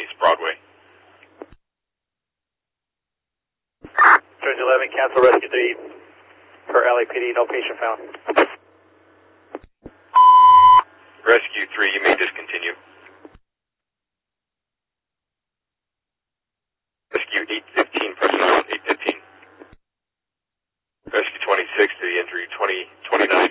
East Broadway. George 11, cancel rescue 3 per LAPD, no patient found. Rescue 3, you may discontinue. Rescue 815, personnel 815. Rescue 26 to the injury 2029.